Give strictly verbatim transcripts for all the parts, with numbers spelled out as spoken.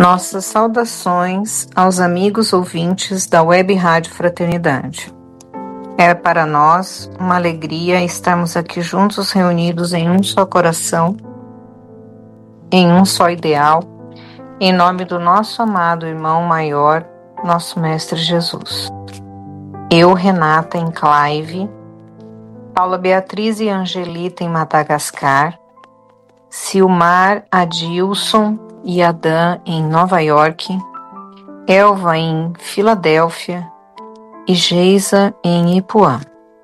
Nossas saudações aos amigos ouvintes da Web Rádio Fraternidade. É para nós uma alegria estarmos aqui juntos reunidos em um só coração, em um só ideal, em nome do nosso amado irmão maior, nosso Mestre Jesus. Eu, Renata, em Clive, Paula Beatriz e Angelita em Madagascar, Silmar, Adilson e Adã em Nova York, Elva em Filadélfia e Geisa em Ipuã.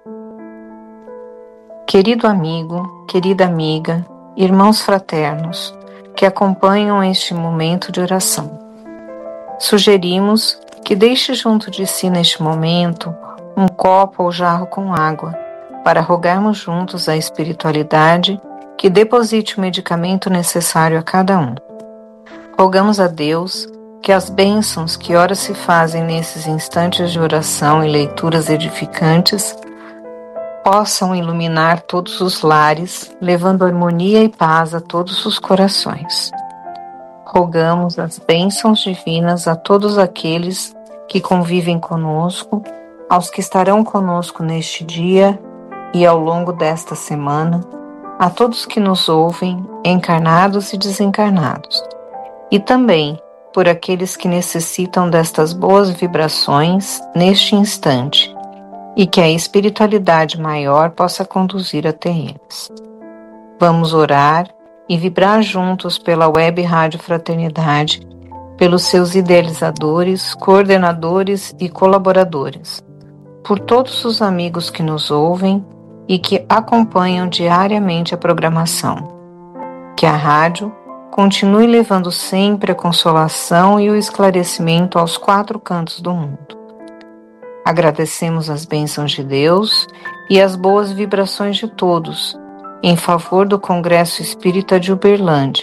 Querido amigo, querida amiga, irmãos fraternos que acompanham este momento de oração, sugerimos que deixe junto de si neste momento um copo ou jarro com água para rogarmos juntos à espiritualidade que deposite o medicamento necessário a cada um. Rogamos a Deus que as bênçãos que ora se fazem nesses instantes de oração e leituras edificantes possam iluminar todos os lares, levando harmonia e paz a todos os corações. Rogamos as bênçãos divinas a todos aqueles que convivem conosco, aos que estarão conosco neste dia e ao longo desta semana, a todos que nos ouvem, encarnados e desencarnados, e também por aqueles que necessitam destas boas vibrações neste instante, e que a espiritualidade maior possa conduzir até eles. Vamos orar e vibrar juntos pela Web Rádio Fraternidade, pelos seus idealizadores, coordenadores e colaboradores, por todos os amigos que nos ouvem e que acompanham diariamente a programação. Que a rádio continue levando sempre a consolação e o esclarecimento aos quatro cantos do mundo. Agradecemos as bênçãos de Deus e as boas vibrações de todos em favor do Congresso Espírita de Uberlândia.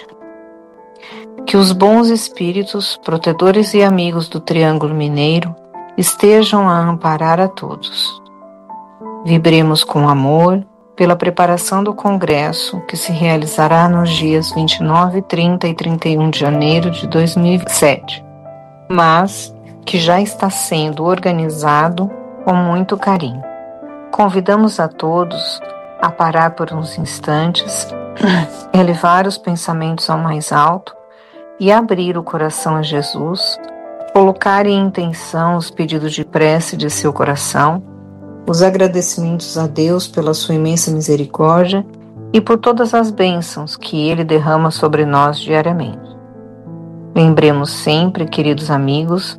Que os bons espíritos, protetores e amigos do Triângulo Mineiro estejam a amparar a todos. Vibremos com amor pela preparação do Congresso que se realizará nos dias vinte e nove, trinta e trinta e um de janeiro de dois mil e sete, mas que já está sendo organizado com muito carinho. Convidamos a todos a parar por uns instantes, elevar os pensamentos ao mais alto e abrir o coração a Jesus, colocar em intenção os pedidos de prece de seu coração, os agradecimentos a Deus pela sua imensa misericórdia e por todas as bênçãos que Ele derrama sobre nós diariamente. Lembremos sempre, queridos amigos,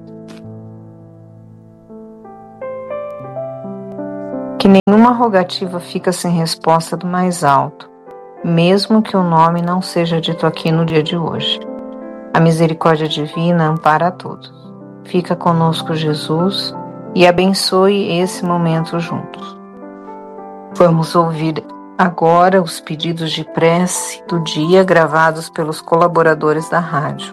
que nenhuma rogativa fica sem resposta do mais alto, mesmo que o nome não seja dito aqui no dia de hoje. A misericórdia divina ampara a todos. Fica conosco, Jesus, e abençoe esse momento juntos. Vamos ouvir agora os pedidos de prece do dia gravados pelos colaboradores da rádio.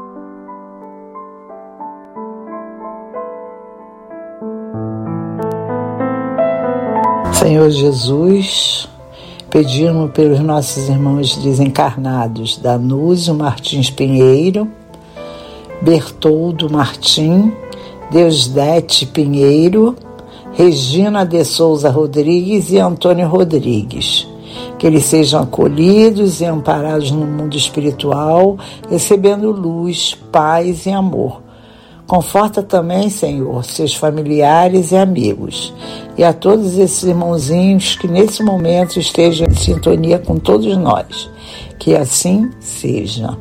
Senhor Jesus, pedimos pelos nossos irmãos desencarnados Danúzio Martins Pinheiro, Bertoldo Martim, Deusdete Pinheiro, Regina de Souza Rodrigues e Antônio Rodrigues. Que eles sejam acolhidos e amparados no mundo espiritual, recebendo luz, paz e amor. Conforta também, Senhor, seus familiares e amigos, e a todos esses irmãozinhos que nesse momento estejam em sintonia com todos nós. Que assim seja.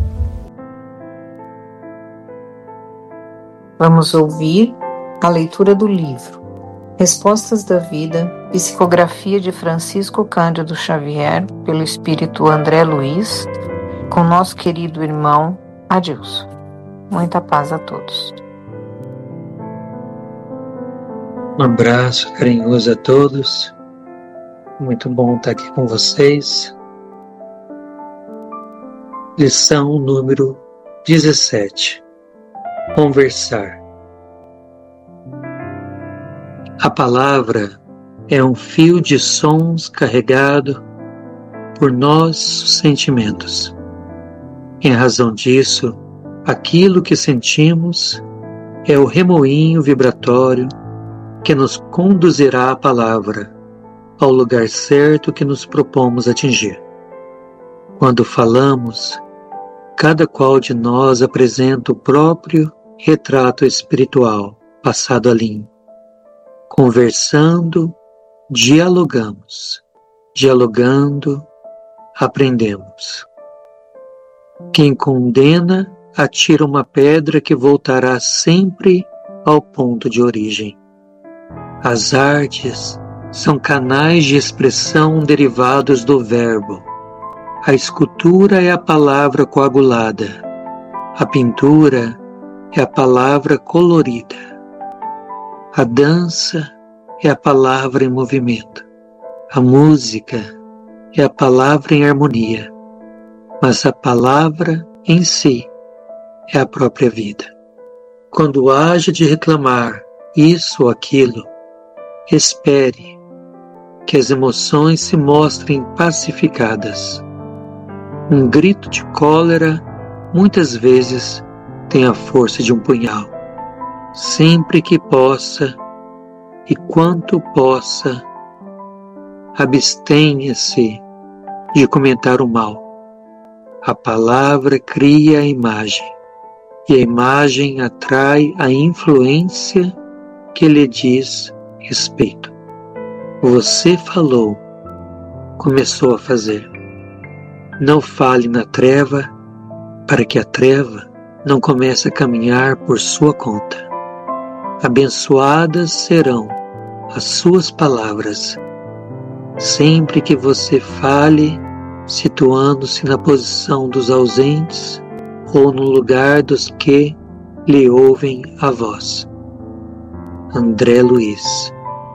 Vamos ouvir a leitura do livro Respostas da Vida, psicografia de Francisco Cândido Xavier, pelo Espírito André Luiz, com nosso querido irmão Adilson. Muita paz a todos. Um abraço carinhoso a todos. Muito bom estar aqui com vocês. Lição número dezessete. Conversar. A palavra é um fio de sons carregado por nossos sentimentos. Em razão disso, Aquilo que sentimos é o remoinho vibratório que nos conduzirá à palavra, ao lugar certo que nos propomos atingir. Quando falamos, cada qual de nós apresenta o próprio retrato espiritual passado a limpo. Conversando, dialogamos. Dialogando, aprendemos. Quem condena atira uma pedra que voltará sempre ao ponto de origem. As artes são canais de expressão derivados do verbo. A escultura é a palavra coagulada. A pintura é a palavra colorida. A dança é a palavra em movimento. A música é a palavra em harmonia. Mas a palavra em si é a própria vida. Quando haja de reclamar isso ou aquilo, espere que as emoções se mostrem pacificadas. Um grito de cólera muitas vezes tem a força de um punhal. Sempre que possa e quanto possa, abstenha-se de comentar o mal. A palavra cria a imagem, e a imagem atrai a influência que lhe diz respeito. Você falou, começou a fazer. Não fale na treva, para que a treva não comece a caminhar por sua conta. Abençoadas serão as suas palavras, sempre que você fale, situando-se na posição dos ausentes ou no lugar dos que lhe ouvem a voz. André Luiz.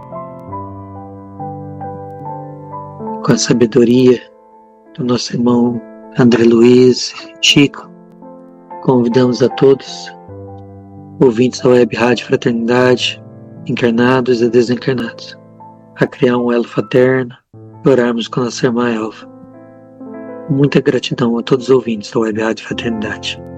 Com a sabedoria do nosso irmão André Luiz Chico, convidamos a todos, ouvintes da Web Rádio Fraternidade, encarnados e desencarnados, a criar um elo fraterno e orarmos com nossa irmã Elva. Muita gratidão a todos os ouvintes da Web Rádio Fraternidade.